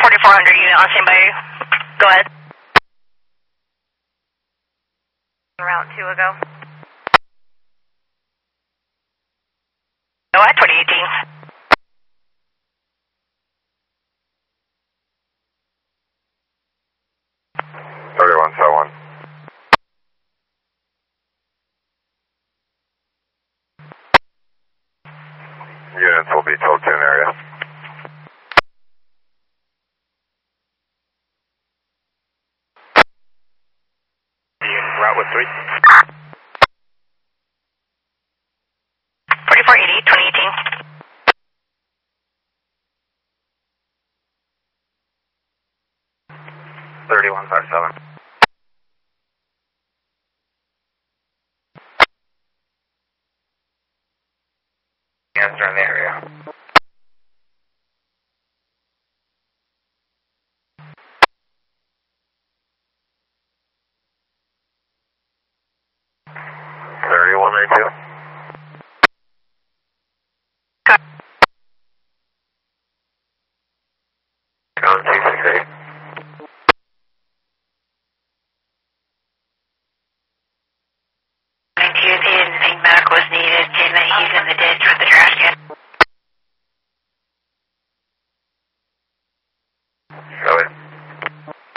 4400 unit on standby. Go ahead. Route 2 ago. Go at 2018. Units will be told to an area. Route with 3. 4480, 2018. Units are in the area. Count 268.